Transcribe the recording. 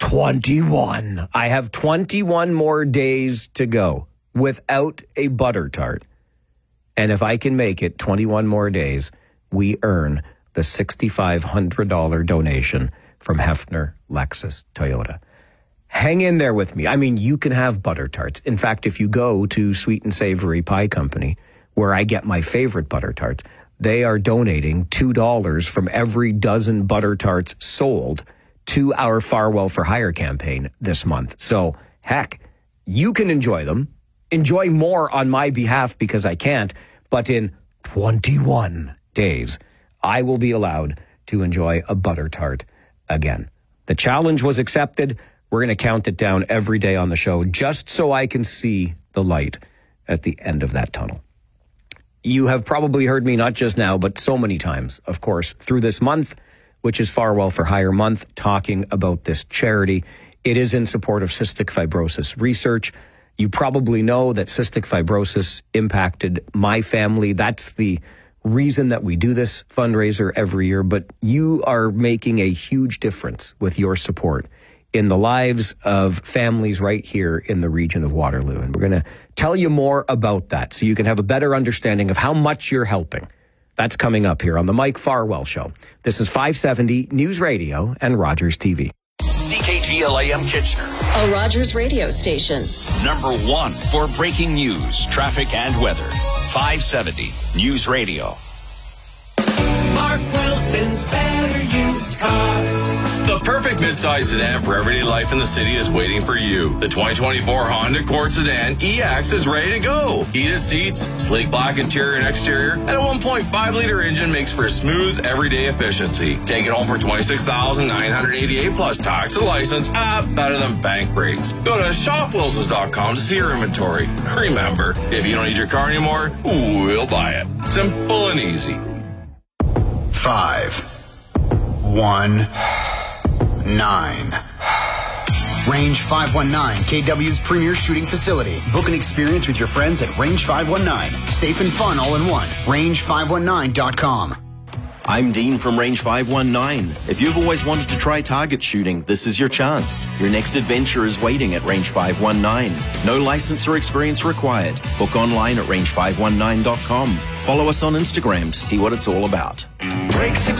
21. I have 21 more days to go without a butter tart. And if I can make it 21 more days, we earn the $6,500 donation from Hefner Lexus Toyota. Hang in there with me. I mean, you can have butter tarts. In fact, if you go to Sweet and Savory Pie Company, where I get my favorite butter tarts, they are donating $2 from every dozen butter tarts sold to our Farwell for Hire campaign this month. So, heck, you can enjoy them. Enjoy more on my behalf because I can't. But in 21 days, I will be allowed to enjoy a butter tart again. The challenge was accepted. We're going to count it down every day on the show just so I can see the light at the end of that tunnel. You have probably heard me not just now, but so many times, of course, through this month, which is Farwell for Hire Month, talking about this charity. It is in support of cystic fibrosis research. You probably know that cystic fibrosis impacted my family. That's the reason that we do this fundraiser every year. But you are making a huge difference with your support in the lives of families right here in the region of Waterloo. And we're going to tell you more about that so you can have a better understanding of how much you're helping. That's coming up here on the Mike Farwell Show. This is 570 News Radio and Rogers TV. CKGL-AM Kitchener, a Rogers radio station. Number one for breaking news, traffic, and weather. 570 News Radio. Mark Wilson's Better Used Cars. The perfect midsize sedan for everyday life in the city is waiting for you. The 2024 Honda Accord Sedan EX is ready to go. Heated seats, sleek black interior and exterior, and a 1.5-liter engine makes for smooth, everyday efficiency. Take it home for $26,988 plus tax and license. Better than bank rates. Go to shopwilsons.com to see your inventory. Remember, if you don't need your car anymore, we'll buy it. Simple and easy. 5, 1, 9. Range 519, KW's premier shooting facility. Book an experience with your friends at Range 519. Safe and fun all in one. Range519.com. I'm Dean from Range 519. If you've always wanted to try target shooting, this is your chance. Your next adventure is waiting at Range 519. No license or experience required. Book online at range519.com. Follow us on Instagram to see what it's all about. Break 6